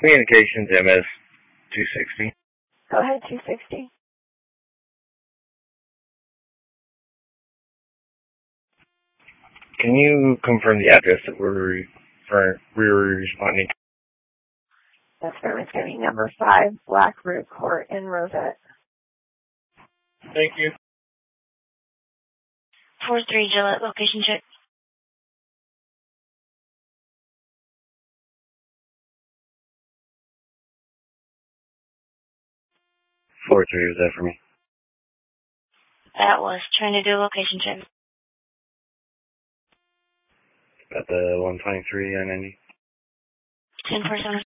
Communications MS 260. Go ahead, 260. Can you confirm the address that we're responding to? That's service getting number 5, Black Root Court in Rosette. Thank you. 4-3 Gillette, location check. Four three, was that for me? That was trying to do a location check. At the 123 I-90? 1047.